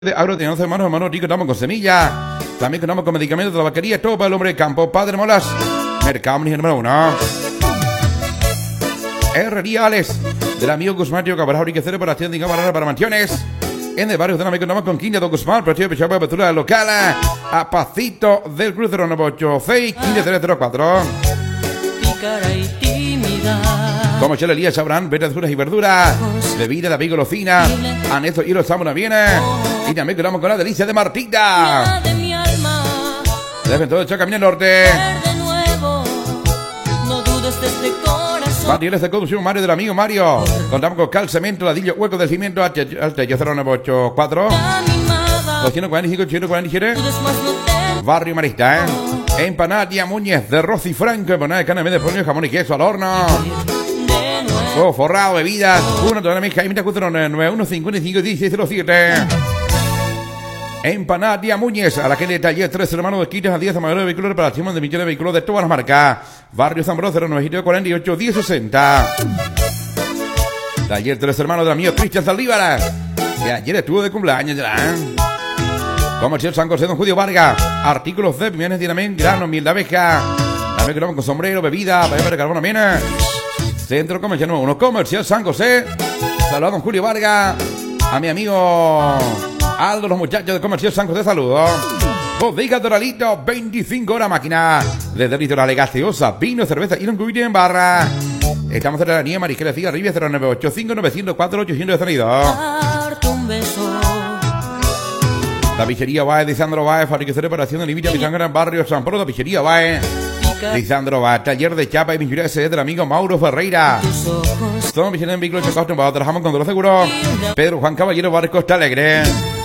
De agrotenancia, hermanos, rico, estamos con semillas. También contamos con medicamentos de la vaquería, todo para el hombre de campo. Padre Molas, Mercado número 1. Herrería Alex, del amigo Guzmán, tío Cabral, Enriquecero para tienda y para mansiones. En el barrio de Namí contamos con Quinta de Guzmán, pero tío Pechapa de apertura local. A Pacito del Cruz 0986 15304. Como chelería sabrán, verduras y verduras, bebida de amigo Locina, Anezo y los Samuna viene. Y también quedamos con la delicia de Martita. Deben todo echar camino al norte. Materiales de conducción Mario del amigo Mario. Contamos con cal, cemento, ladrillo, hueco del cimiento, al 0984 245 847. Barrio Marista, Empanadia Muñez de Rosy Franco, empanada de carne de pollo, jamón y queso al horno. Huevo forrado, bebidas, 1 tonelada de Jaime Cutero 91551607. Empanadia Muñez, a la que le taller 3 hermanos de quitas a 10 de mayor de vehículos para la de millones de vehículos de todas las marcas. Barrio Zambrano 0948 1060. Taller 3 hermanos del amigo Cristian Saldívar, que ayer estuvo de cumpleaños ya. Comercial San José Don Julio Vargas, artículos de pimientos, dinamita, grano, miel de abeja, también que con sombrero, bebida, papel de carbono, viene. Centro Comercial Nuevo 1, Comercial San José. Saludos a Don Julio Vargas, a mi amigo Aldo, los muchachos de Comercial San José, saludos. Bodega Doralito, 25 horas máquina. Desde Litoral gaseosa, vino, cerveza y un cubito en barra. Estamos en la línea Marisquera Cigarribia 0985 904 832. Tapicería Bae, Lisandro Bae, fabricación de reparación de límite de barrio San Pablo, Tapicería Bae, Lisandro Bae, taller de chapa y pintura ese del amigo Mauro Ferreira. Somos visiones en vehículos de costo, trabajamos con todo seguro. Pedro Juan Caballero Barrio Costa Alegre.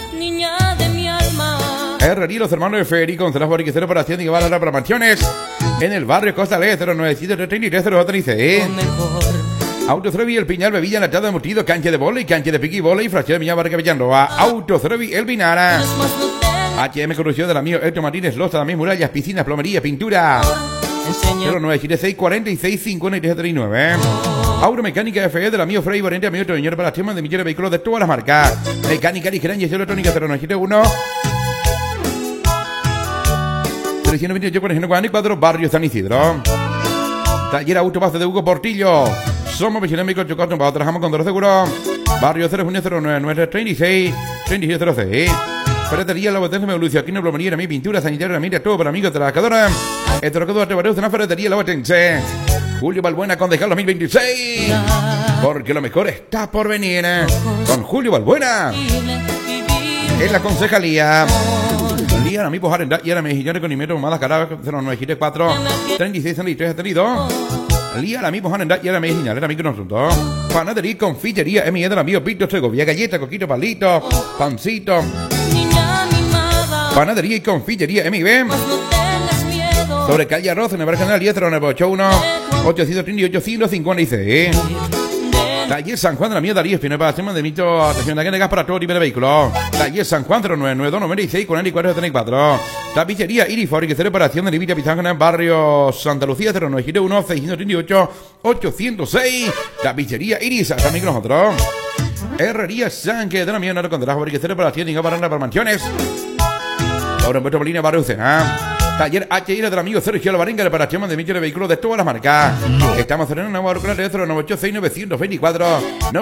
Herrería Los Hermanos de Federico, con la fabricación de reparación y llevar para mansiones en el barrio Costa Alegre 097333 Autocerevi El Piñal, bebida enlatada de embutido, cancha de bola y cancha de piqui bola y fracción de Miña Barca Villanroa. Autocerevi El Pinar. HM Corrupción del amigo Héctor Martínez Loza, también murallas, piscinas, plomería, pintura. 0976 46 53 39. Auromecánica FE del amigo Frey Valente, amigo Toñero para las temas de millones de vehículos de todas las marcas. Mecánica ligera y electrónica 0971 328 444 Barrio San Isidro. Taller Auto Base de Hugo Portillo. Somos vigilantes médicos de trabajamos con todo seguro. Barrio 0 junio 099 36 3706. Ferretería La Botense Meulucio, aquí no plomería, mi pintura sanitaria, mira todo para amigos trabajadores. El trocador de Barrios de la Ferretería La Botense. Julio Balbuena con Dejar 2026. Porque lo mejor está por venir. Con Julio Balbuena. En la concejalía. Día a mi pojar y ahora me dijeron con nimetro malas caras 0974 36 63 72. Lía la misma Juan y ahora me dijeron era mi consultor. Panadería confitería M del amigo Pito Segovia, galleta, coquito, palito, pancito. Panadería y confitería MIB. Sobre calle Arroz en el barrio general 100981 838 156. Taller San Juan de la mía Darío Espino para temas de mito, atención de gas para todo tipo de vehículos. Taller San Juan 0992 96 44 34. Tapicería Iris, fabricación de reparación de límite Pizarra en el barrio Santa Lucía 0971 638 806. Tapicería Iris, también con nosotros. Herrería Sánchez de la mía Naro Contra, fabricación de reparación y para mansiones. Ahora en Puerto Molina, barrio Ucena. Taller HIR del amigo Sergio Alvarenga, reparación de millones de vehículos de todas las marcas. Estamos en una nueva de 0986 924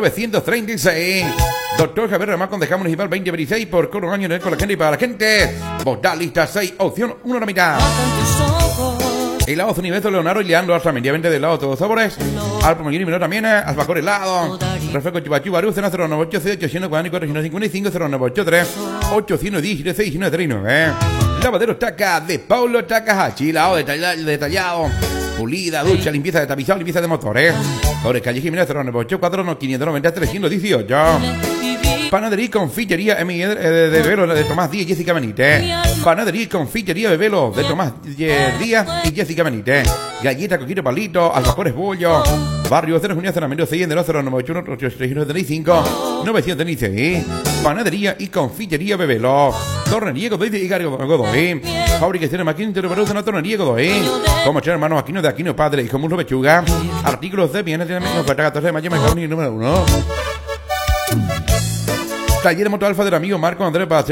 936. Doctor Javier Ramón con Dejamos Municipal 2026 por coro año con la gente y para la gente. Votar lista 6, opción 1 la mitad. Helado Universo Leonardo y Leandro hasta mediamente de helado todos sabores. Alpo Maguini Menor también, albacor helado. Refresco Chupachu Barú, cena 0986 844 855 0983 810 639. Lavadero Taca de Paulo Takahashi, lavado detallado, pulida, ducha, limpieza de tapizado, limpieza de motores. Sobre calle Jiménez 0984 590 318. Panadería y confitería de Bebelo de Tomás Díaz y Jessica Benítez. Panadería y confitería de Bebelo de Tomás Díaz y Jessica Benítez. Galleta, coquito, palito, alfajores, bollo. Barrio 0 Junio 06 de 0981 835 916. Panadería y confitería Bebelo. Tornería Godoy de Igario Godoy. Fabricación de máquinas interrogados en la tornería Godoy. Como hermanos Aquino de Aquino Padre, hijo muslo pechuga. Artículos de bienes de oferta 14 de mayo, mercado número 1. Taller de Moto Alfa del amigo Marco Andrés Paz.